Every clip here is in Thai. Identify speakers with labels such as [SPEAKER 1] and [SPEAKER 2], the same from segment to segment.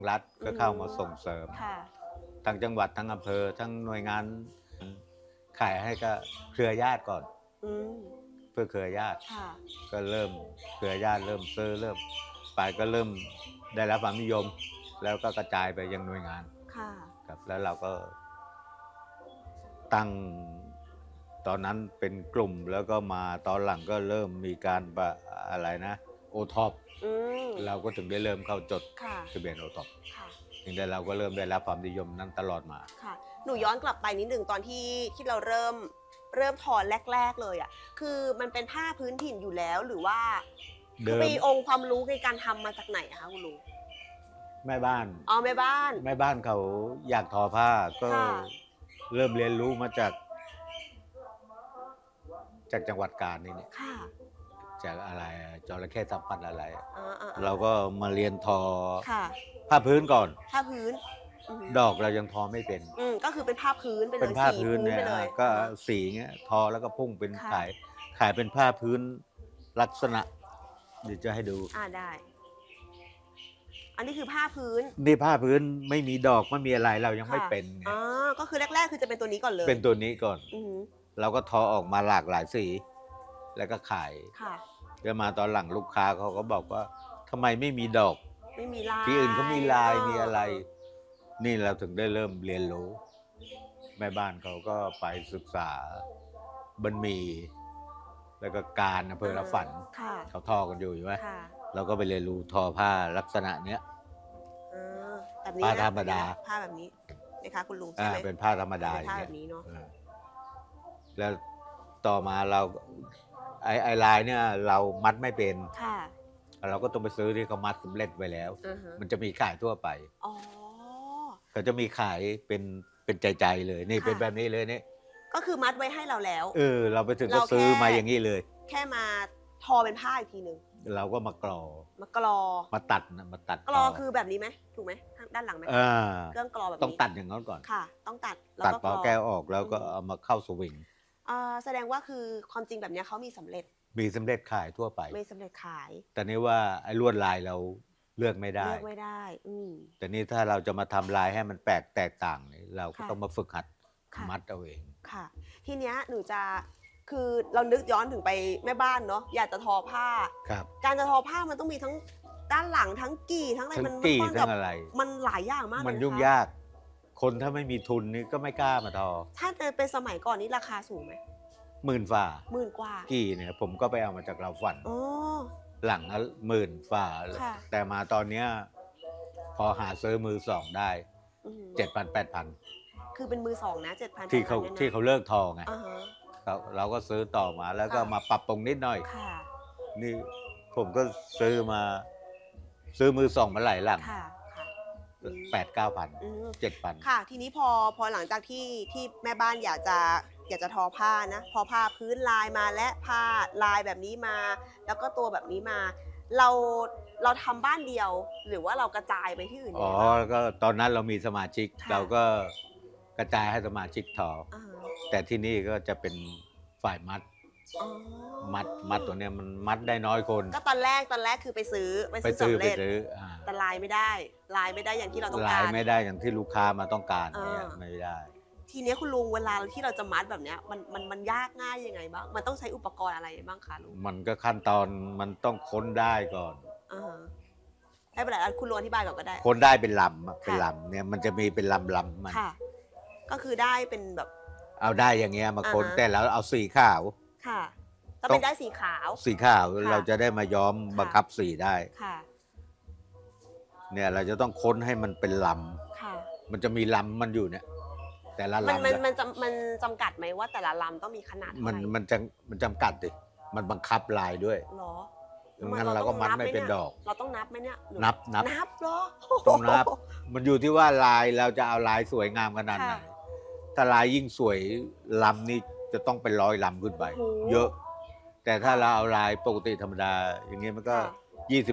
[SPEAKER 1] รัฐก็เข้ามาส่งเสริม
[SPEAKER 2] ค่ะ
[SPEAKER 1] ทั้งจังหวัดทั้งอำเภอทั้งหน่วยงานขายให้กับเครือญาติก่อน
[SPEAKER 2] อืม
[SPEAKER 1] เพื่อเครือญาติ
[SPEAKER 2] ค่ะ
[SPEAKER 1] ก็เริ่มเครือญาติเริ่มซื้อเริ่มไปก็เริ่มได้รับความนิยมแล้วก็กระจายไปยังหน่วยงาน
[SPEAKER 2] ค่ะ
[SPEAKER 1] ครับแล้วเราก็ตั้งตอนนั้นเป็นกลุ่มแล้วก็มาตอนหลังก็เริ่มมีการอะไรนะโอท็อป
[SPEAKER 2] อืม
[SPEAKER 1] เราก็ถึงได้เริ่มเข้าจด
[SPEAKER 2] ค่ะ
[SPEAKER 1] ทะเบียนโอท็อป
[SPEAKER 2] ค่ะ
[SPEAKER 1] ถึงได้เราก็เริ่มได้รับความนิยมนั้นตลอดมา
[SPEAKER 2] ค่ะหนูย้อนกลับไปนิดหนึ่งตอนที่เราเริ่มทอแรกๆเลยอ่ะคือมันเป็นผ้าพื้นถิ่นอยู่แล้วหรือว่าคือ
[SPEAKER 1] เดิม
[SPEAKER 2] มีองค์ความรู้ในการทำมาจากไหนอะคะคุณลุง
[SPEAKER 1] แม่บ้าน
[SPEAKER 2] อ๋อแม่บ้าน
[SPEAKER 1] แม่บ้านเขาอยากทอผ้าก็
[SPEAKER 2] ค่ะ
[SPEAKER 1] เริ่มเรียนรู้มาจากจังหวัดกาญนี่เนี่ย
[SPEAKER 2] ค่ะ
[SPEAKER 1] จากอะไรจระเข้สัมพันธ์อะไรเรา
[SPEAKER 2] อา
[SPEAKER 1] ก็มาเรียนทอ
[SPEAKER 2] ค่ะ
[SPEAKER 1] ผ้าพื้นก่อน
[SPEAKER 2] ผ้าพื้นอือฮึ
[SPEAKER 1] ดอกเรายังทอไม่เป็น
[SPEAKER 2] ก็คือเป็นผ้าพื้นไปเล
[SPEAKER 1] เป็นผ้า
[SPEAKER 2] ยสี
[SPEAKER 1] พื้นเนี่ย
[SPEAKER 2] พื้นไปเลย
[SPEAKER 1] ก็
[SPEAKER 2] อะฮะ
[SPEAKER 1] สีเงี้ยทอแล้วก็พุ่งเป็น
[SPEAKER 2] ค่ะ
[SPEAKER 1] ขายเป็นผ้าพื้นลักษณะเดี๋ยวจะให้ดู
[SPEAKER 2] ได้อันนี้คือผ้าพื้น
[SPEAKER 1] นี่ผ้าพื้นไม่มีดอกไม่มีอะไรเรายังไม่
[SPEAKER 2] ค่ะ
[SPEAKER 1] เป็นไง
[SPEAKER 2] อ๋อก็คือแรกๆคือจะเป็นตัวนี้ก่อนเลย
[SPEAKER 1] เป็นตัวนี้ก่อน
[SPEAKER 2] อือฮึ
[SPEAKER 1] เราก็ทอออกมาหลากหลายสีแล้วก็ขาย
[SPEAKER 2] ค่ะ
[SPEAKER 1] แล้วมาตอนหลังลูกค้าเขาก็บอกว่าทำไมไม่มีดอก
[SPEAKER 2] ไม่มีลา
[SPEAKER 1] ที่อื่นเขามีลาย
[SPEAKER 2] ย
[SPEAKER 1] มีอะไรนี่เราถึงได้เริ่มเรียนรู้แม่บ้านเขาก็ไปศึกษาบันหมี่แล้วก็การอำเภอละฝัน
[SPEAKER 2] ค่ะ
[SPEAKER 1] เขาทอกันอยู่ไหม
[SPEAKER 2] ค่ะ
[SPEAKER 1] เราก็ไปเรียนรู้ทอผ้าลักษณะเนี้ย
[SPEAKER 2] อาแบบนี้
[SPEAKER 1] ผ้า
[SPEAKER 2] นะ
[SPEAKER 1] ธรรมดา
[SPEAKER 2] ผ้าแบบนี้นะคะคุณลุงใช่ไหม
[SPEAKER 1] เป็นผ้าธรรมดา
[SPEAKER 2] เป็นผ้า
[SPEAKER 1] อย่างเงี้ย
[SPEAKER 2] แบบนี้เนาะ
[SPEAKER 1] แล้วต่อมาเราไอลายเนี่ยเรามัดไม่เป็น
[SPEAKER 2] ค่ะ
[SPEAKER 1] เราก็ต้องไปซื้อที่เขามัดสำเร็จไว้แล้ว
[SPEAKER 2] อะฮะ
[SPEAKER 1] มันจะมีขายทั่วไป
[SPEAKER 2] อ๋อ
[SPEAKER 1] เขาจะมีขายเป็นใจๆเลยนี่เป็น
[SPEAKER 2] ค่ะ
[SPEAKER 1] แบบนี้เลยนี่
[SPEAKER 2] ก็คือมัดไว้ให้เราแล้ว
[SPEAKER 1] เราไปถึงก็
[SPEAKER 2] เรา
[SPEAKER 1] ซื้อ
[SPEAKER 2] แค่
[SPEAKER 1] มาอย่างนี้เลย
[SPEAKER 2] แค่มาทอเป็นผ้าอีกทีหนึ่ง
[SPEAKER 1] เราก็มากรอ
[SPEAKER 2] มากรอ
[SPEAKER 1] มาตัดนะมาตัด
[SPEAKER 2] กรอคือแบบนี้ไหมถูกไหมทางด้านหลังไหม
[SPEAKER 1] อ่า
[SPEAKER 2] เครื่องกรอแบบ
[SPEAKER 1] ต้อง
[SPEAKER 2] นี้
[SPEAKER 1] ตัดอย่างนั้นก่อน
[SPEAKER 2] ค่ะต้องตัดแล้ว
[SPEAKER 1] ตัด
[SPEAKER 2] ก็กรอ
[SPEAKER 1] ปอแก้วออกแล้วก็
[SPEAKER 2] อือฮึ
[SPEAKER 1] เอามาเข้าสวิง
[SPEAKER 2] แสดงว่าคือความจริงแบบเนี้ยเขามีสำเร็จ
[SPEAKER 1] มีสำเร็จขายทั่วไป
[SPEAKER 2] ไม่สำเร็จขาย
[SPEAKER 1] แต่นี่ว่าไอ้ลวดลายเราเลือกไม่ได้
[SPEAKER 2] เลือกไม่ได้
[SPEAKER 1] แต่นี่ถ้าเราจะมาทำลายให้มันแตกต่างเนี่ยเราก็
[SPEAKER 2] ค่ะ
[SPEAKER 1] ต้องมาฝึกหัด
[SPEAKER 2] ค่ะ
[SPEAKER 1] มัดเอาเอง
[SPEAKER 2] ค่ะทีเนี้ยหนูจะคือเรานึกย้อนถึงไปแม่บ้านเนาะอยากจะทอผ้า
[SPEAKER 1] ครับ
[SPEAKER 2] การจะทอผ้ามันต้องมีทั้งด้านหลังทั้งกี่ทั้งอะไร
[SPEAKER 1] ทั้ง
[SPEAKER 2] มัน
[SPEAKER 1] กี่
[SPEAKER 2] ค่อนกับ
[SPEAKER 1] ทั้งอะไร
[SPEAKER 2] มันหลายอย่างมาก
[SPEAKER 1] มัน
[SPEAKER 2] เลยนะคะ
[SPEAKER 1] ยุ่งยากคนถ้าไม่มีทุนนี่ก็ไม่กล้ามาทอ
[SPEAKER 2] ถ้าเป็นสมัยก่อนนี้ราคาสูงไหม
[SPEAKER 1] 10,000 ฝ่า
[SPEAKER 2] หมื่นกว่า
[SPEAKER 1] กี่เนี่ยผมก็ไปเอามาจากเราฝัน
[SPEAKER 2] อ๋อ
[SPEAKER 1] หลังละ10,000 ฝ่า
[SPEAKER 2] ค่ะ
[SPEAKER 1] แต่มาตอนเนี้ยพอหาซื้อมือสองได้
[SPEAKER 2] อือหือ
[SPEAKER 1] 7,000 8,000
[SPEAKER 2] คือเป็นมือสองนะ7,000
[SPEAKER 1] ที่เขา
[SPEAKER 2] 8,000
[SPEAKER 1] ที่
[SPEAKER 2] เนี่ยนะ
[SPEAKER 1] เขาเลิกทอไง
[SPEAKER 2] อ่าฮะ
[SPEAKER 1] เราก็ซื้อต่อมาแล้วก็
[SPEAKER 2] ค่ะ
[SPEAKER 1] มาปรับปรุงนิดหน่อย
[SPEAKER 2] ค่ะ
[SPEAKER 1] นี่ผมก็ซื้อมือสองมาหลายหลัง
[SPEAKER 2] ค่ะค่ะอืม
[SPEAKER 1] 8-9 พัน
[SPEAKER 2] อืม
[SPEAKER 1] 7,000
[SPEAKER 2] ค่ะทีนี้พอหลังจากที่แม่บ้านอยากจะทอผ้านะพอผ้าพื้นลายมาและผ้าลายแบบนี้มา แล้วก็ตัวแบบนี้มา เราเราทำบ้านเดียวหรือว่าเรากระจายไปที่อื่น
[SPEAKER 1] อ๋อ
[SPEAKER 2] ยังไงบ้าง
[SPEAKER 1] แล้วก็ตอนนั้นเรามีสมาชิก
[SPEAKER 2] ค่ะ
[SPEAKER 1] เราก็กระจายให้สมาชิกทอ
[SPEAKER 2] อ่าฮะ
[SPEAKER 1] แต่ที่นี่ก็จะเป็นฝ่ายมัด
[SPEAKER 2] อ๋อ
[SPEAKER 1] มัดตัวเนี้ยมันมัดได้น้อยคน
[SPEAKER 2] ก็ตอนแรกคือไปซื้อสำ
[SPEAKER 1] ไป
[SPEAKER 2] เร็จ
[SPEAKER 1] ซื้อ
[SPEAKER 2] แต่ลายไม่ได้ลายไม่ได้อย่างที่เราต้อง
[SPEAKER 1] ลาย
[SPEAKER 2] การ
[SPEAKER 1] ไม่ได้อย่างที่ลูกค้ามาต้องการเนี่ย
[SPEAKER 2] อ่า
[SPEAKER 1] ไม่ได้
[SPEAKER 2] ทีเนี้ยคุณลุงเวลาที่เราจะมัดแบบเนี้ยมันยากง่ายยังไงบ้างมันต้องใช้อุปกรณ์อะไรบ้างคะลุง
[SPEAKER 1] มันก็ขั้นตอนมันต้องค้นได้ก่อน
[SPEAKER 2] อ่าฮะไม่เป็นไรคุณลุงอธิบายก่อนก็ได้
[SPEAKER 1] ค้นได้เป็นลำอะเป็น
[SPEAKER 2] ค่ะ
[SPEAKER 1] ลำเนี่ยมันจะมีเป็นลำมัน
[SPEAKER 2] ค่ะ ก็คือได้เป็นแบบ
[SPEAKER 1] เอาได้อย่างเงี้ยมาค้น
[SPEAKER 2] อ่าฮะ
[SPEAKER 1] แต่แล้วเอาสีขาว
[SPEAKER 2] ค่ะต้องเป็นได้สีขาว
[SPEAKER 1] สีขาว
[SPEAKER 2] ค่ะ
[SPEAKER 1] เราจะได้มาย้อม
[SPEAKER 2] ค่ะ
[SPEAKER 1] บังคับสีได้
[SPEAKER 2] ค่ะ
[SPEAKER 1] เนี่ยเราจะต้องค้นให้มันเป็นล
[SPEAKER 2] ค่ะ
[SPEAKER 1] ำมันจะมีลำมันอยู่เนี่ย แต่ละ
[SPEAKER 2] มัน
[SPEAKER 1] ลำ
[SPEAKER 2] มัน
[SPEAKER 1] นะ
[SPEAKER 2] มันจำกัดไหมว่าแต่ละลำต้องมีขนาดเท่า
[SPEAKER 1] มัน
[SPEAKER 2] ไหร่
[SPEAKER 1] มันจำกัดดิมันบังคับลายด้วย
[SPEAKER 2] หรอ
[SPEAKER 1] งั้นเราก็มัดไม่เป็นดอก
[SPEAKER 2] เราต้องนับไหมเนี่ยหรือ
[SPEAKER 1] นับ
[SPEAKER 2] เหรอ
[SPEAKER 1] ต้องนับ มันอยู่ที่ว่าลายเราจะเอาลายสวยงามขนาดไหน
[SPEAKER 2] ค่ะ
[SPEAKER 1] ถ้าลายยิ่งสวยลำนี่จะต้องเป็น100 ลำขึ้นไป
[SPEAKER 2] โอ้โห
[SPEAKER 1] เยอะ แต่ถ้าเราเอาลายปกติธรรมดา อย่างเงี้ยมันก็
[SPEAKER 2] ค่ะ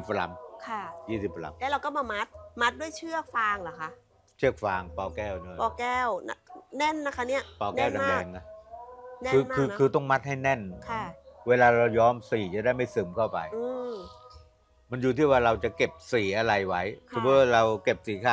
[SPEAKER 1] 20 ล
[SPEAKER 2] ค่ะ
[SPEAKER 1] ำ20 ลำ
[SPEAKER 2] แล้วเราก็มามัดด้วยเชือกฟางเหรอคะ
[SPEAKER 1] เชือกฟางปอแก้วเนี่ย
[SPEAKER 2] ปอแก้วนะแน่นนะคะเนี่ย
[SPEAKER 1] ปอแก้ว
[SPEAKER 2] น่น
[SPEAKER 1] แด
[SPEAKER 2] มาก
[SPEAKER 1] งๆนะ
[SPEAKER 2] แน่น
[SPEAKER 1] คือ
[SPEAKER 2] มาก
[SPEAKER 1] คือ
[SPEAKER 2] นะ
[SPEAKER 1] คือต้องมัดให้แน่น
[SPEAKER 2] ค่ะ
[SPEAKER 1] เวลาเราย้อมสีจะได้ไม่ซึมเข้าไป
[SPEAKER 2] อืม
[SPEAKER 1] มันอยู่ที่ว่าเราจะเก็บสีอะไรไว้
[SPEAKER 2] ค่ะ
[SPEAKER 1] สมมติว่าเราเก็บสีขาว